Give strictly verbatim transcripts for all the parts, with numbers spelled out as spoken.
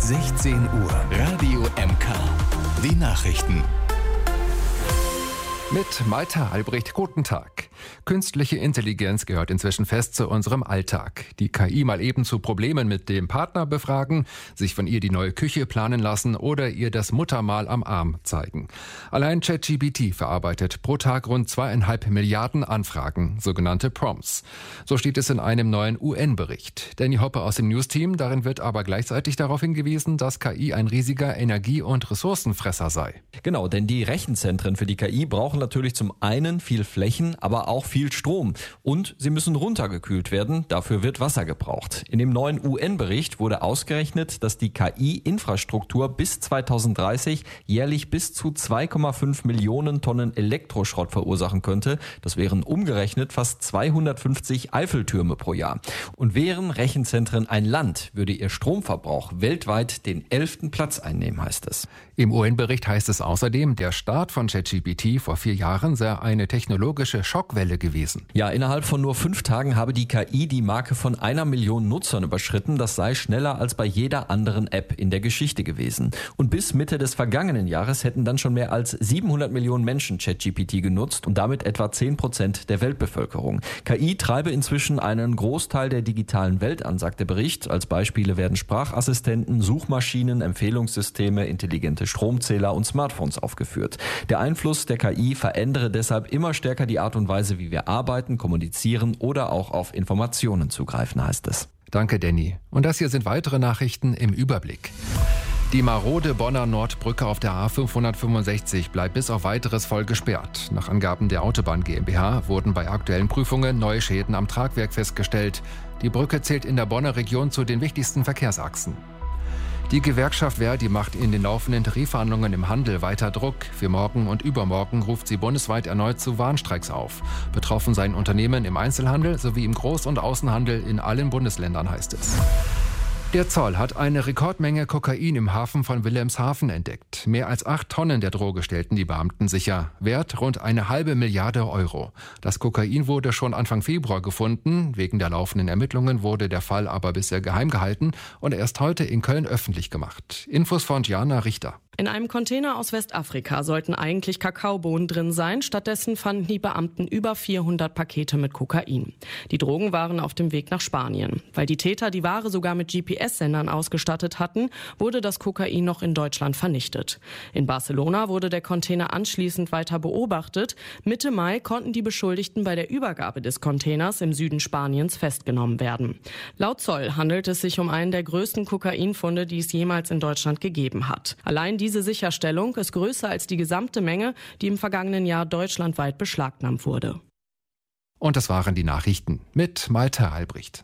sechzehn Uhr. Radio M K. Die Nachrichten. Mit Malta Albrecht, guten Tag. Künstliche Intelligenz gehört inzwischen fest zu unserem Alltag. Die K I mal eben zu Problemen mit dem Partner befragen, sich von ihr die neue Küche planen lassen oder ihr das Muttermal am Arm zeigen. Allein ChatGPT verarbeitet pro Tag rund zweieinhalb Milliarden Anfragen, sogenannte Prompts. So steht es in einem neuen U N-Bericht. Danny Hoppe aus dem News-Team, darin wird aber gleichzeitig darauf hingewiesen, dass K I ein riesiger Energie- und Ressourcenfresser sei. Genau, denn die Rechenzentren für die K I brauchen natürlich zum einen viel Flächen, aber auch viel Strom. Und sie müssen runtergekühlt werden, dafür wird Wasser gebraucht. In dem neuen U N-Bericht wurde ausgerechnet, dass die K I-Infrastruktur bis zweitausenddreißig jährlich bis zu zwei Komma fünf Millionen Tonnen Elektroschrott verursachen könnte. Das wären umgerechnet fast zweihundertfünfzig Eiffeltürme pro Jahr. Und wären Rechenzentren ein Land, würde ihr Stromverbrauch weltweit den elften Platz einnehmen, heißt es. Im U N-Bericht heißt es außerdem, der Start von ChatGPT vor vier Jahren sei eine technologische Schockwelle gewesen. Ja, innerhalb von nur fünf Tagen habe die K I die Marke von einer Million Nutzern überschritten. Das sei schneller als bei jeder anderen App in der Geschichte gewesen. Und bis Mitte des vergangenen Jahres hätten dann schon mehr als siebenhundert Millionen Menschen ChatGPT genutzt und damit etwa zehn Prozent der Weltbevölkerung. K I treibe inzwischen einen Großteil der digitalen Welt an, sagt der Bericht. Als Beispiele werden Sprachassistenten, Suchmaschinen, Empfehlungssysteme, intelligente Stromzähler und Smartphones aufgeführt. Der Einfluss der K I verändere deshalb immer stärker die Art und Weise, wie wir arbeiten, kommunizieren oder auch auf Informationen zugreifen, heißt es. Danke, Danny. Und das hier sind weitere Nachrichten im Überblick. Die marode Bonner Nordbrücke auf der A fünfhundertfünfundsechzig bleibt bis auf weiteres voll gesperrt. Nach Angaben der Autobahn GmbH wurden bei aktuellen Prüfungen neue Schäden am Tragwerk festgestellt. Die Brücke zählt in der Bonner Region zu den wichtigsten Verkehrsachsen. Die Gewerkschaft Verdi macht in den laufenden Tarifverhandlungen im Handel weiter Druck. Für morgen und übermorgen ruft sie bundesweit erneut zu Warnstreiks auf. Betroffen seien Unternehmen im Einzelhandel sowie im Groß- und Außenhandel in allen Bundesländern, heißt es. Der Zoll hat eine Rekordmenge Kokain im Hafen von Wilhelmshaven entdeckt. Mehr als acht Tonnen der Droge stellten die Beamten sicher. Wert rund eine halbe Milliarde Euro. Das Kokain wurde schon Anfang Februar gefunden. Wegen der laufenden Ermittlungen wurde der Fall aber bisher geheim gehalten und erst heute in Köln öffentlich gemacht. Infos von Gianna Richter. In einem Container aus Westafrika sollten eigentlich Kakaobohnen drin sein. Stattdessen fanden die Beamten über vierhundert Pakete mit Kokain. Die Drogen waren auf dem Weg nach Spanien. Weil die Täter die Ware sogar mit G P S-Sendern ausgestattet hatten, wurde das Kokain noch in Deutschland vernichtet. In Barcelona wurde der Container anschließend weiter beobachtet. Mitte Mai konnten die Beschuldigten bei der Übergabe des Containers im Süden Spaniens festgenommen werden. Laut Zoll handelt es sich um einen der größten Kokainfunde, die es jemals in Deutschland gegeben hat. Allein die Diese Sicherstellung ist größer als die gesamte Menge, die im vergangenen Jahr deutschlandweit beschlagnahmt wurde. Und das waren die Nachrichten mit Malta Albrecht.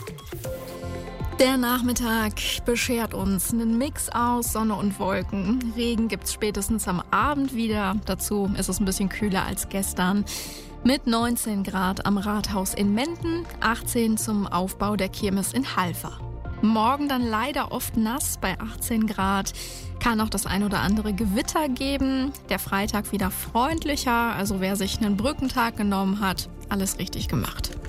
Der Nachmittag beschert uns einen Mix aus Sonne und Wolken. Regen gibt's spätestens am Abend wieder. Dazu ist es ein bisschen kühler als gestern. Mit neunzehn Grad am Rathaus in Menden, achtzehn zum Aufbau der Kirmes in Halver. Morgen dann leider oft nass bei achtzehn Grad. Kann auch das ein oder andere Gewitter geben. Der Freitag wieder freundlicher. Also wer sich einen Brückentag genommen hat, alles richtig gemacht.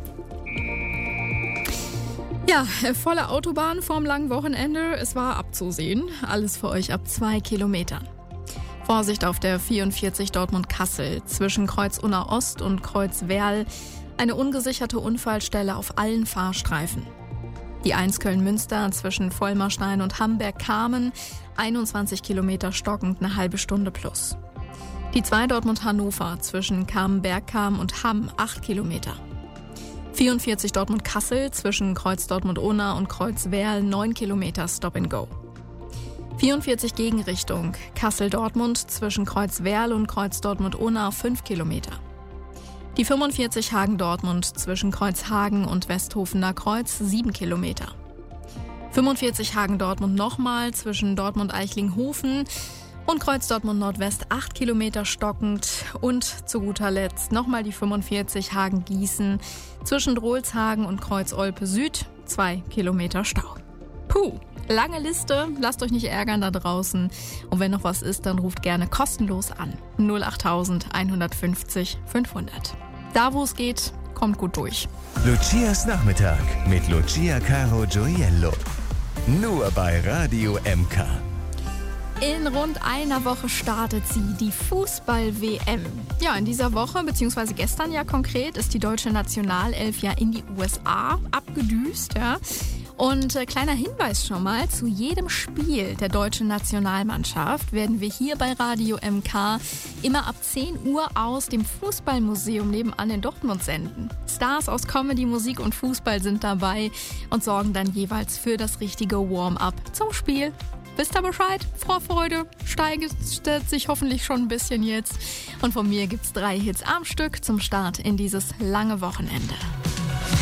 Ja, volle Autobahn vorm langen Wochenende. Es war abzusehen. Alles für euch ab zwei Kilometern. Vorsicht auf der vierundvierzig Dortmund-Kassel zwischen Kreuz Unna Ost und Kreuz Werl. Eine ungesicherte Unfallstelle auf allen Fahrstreifen. Die eins Köln-Münster zwischen Vollmarstein und Hamberg-Kamen, einundzwanzig Kilometer stockend, eine halbe Stunde plus. Die zwei Dortmund-Hannover zwischen Kamen-Bergkam und Hamm, acht Kilometer. vierundvierzig Dortmund-Kassel zwischen Kreuz Dortmund-Ohna und Kreuz Werl, neun Kilometer Stop and Go. vierundvierzig Gegenrichtung, Kassel-Dortmund zwischen Kreuz Werl und Kreuz Dortmund-Ohna, fünf Kilometer. Die fünfundvierzig Hagen-Dortmund zwischen Kreuzhagen und Westhofener Kreuz, sieben Kilometer. fünfundvierzig Hagen-Dortmund nochmal zwischen Dortmund-Eichlinghofen und Kreuz Dortmund Nordwest, acht Kilometer stockend. Und zu guter Letzt nochmal die fünfundvierzig Hagen-Gießen zwischen Drolshagen und Kreuz Olpe Süd, zwei Kilometer Stau. Puh, lange Liste, lasst euch nicht ärgern da draußen. Und wenn noch was ist, dann ruft gerne kostenlos an. null acht hundertfünfzig fünfhundert. Da, wo es geht, kommt gut durch. Lucias Nachmittag mit Lucia Caro Gioiello. Nur bei Radio M K. In rund einer Woche startet sie, die Fußball-W M. Ja, in dieser Woche, beziehungsweise gestern ja konkret, ist die deutsche Nationalelf ja in die U S A abgedüst. Ja. Und äh, kleiner Hinweis schon mal, zu jedem Spiel der deutschen Nationalmannschaft werden wir hier bei Radio M K immer ab zehn Uhr aus dem Fußballmuseum nebenan in Dortmund senden. Stars aus Comedy, Musik und Fußball sind dabei und sorgen dann jeweils für das richtige Warm-up zum Spiel. Wisst ihr Bescheid? Vorfreude steigert sich hoffentlich schon ein bisschen jetzt. Und von mir gibt's drei Hits am Stück zum Start in dieses lange Wochenende.